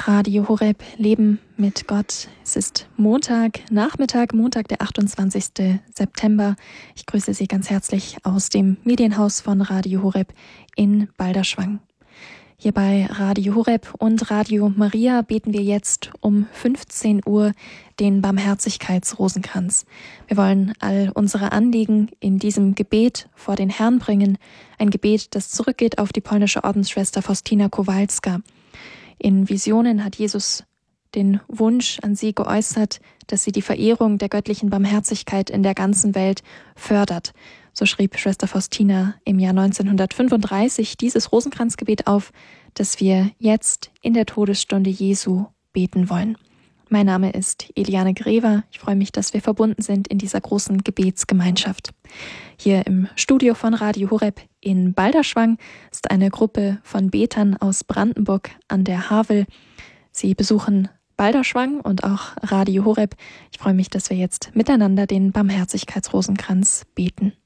Radio Horeb, Leben mit Gott. Es ist Montagnachmittag, Montag, der 28. September. Ich grüße Sie ganz herzlich aus dem Medienhaus von Radio Horeb in Balderschwang. Hier bei Radio Horeb und Radio Maria beten wir jetzt um 15 Uhr den Barmherzigkeitsrosenkranz. Wir wollen all unsere Anliegen in diesem Gebet vor den Herrn bringen. Ein Gebet, das zurückgeht auf die polnische Ordensschwester Faustina Kowalska. In Visionen hat Jesus den Wunsch an sie geäußert, dass sie die Verehrung der göttlichen Barmherzigkeit in der ganzen Welt fördert. So schrieb Schwester Faustina im Jahr 1935 dieses Rosenkranzgebet auf, das wir jetzt in der Todesstunde Jesu beten wollen. Mein Name ist Eliane Grever. Ich freue mich, dass wir verbunden sind in dieser großen Gebetsgemeinschaft. Hier im Studio von Radio Horeb in Balderschwang ist eine Gruppe von Betern aus Brandenburg an der Havel. Sie besuchen Balderschwang und auch Radio Horeb. Ich freue mich, dass wir jetzt miteinander den Barmherzigkeitsrosenkranz beten.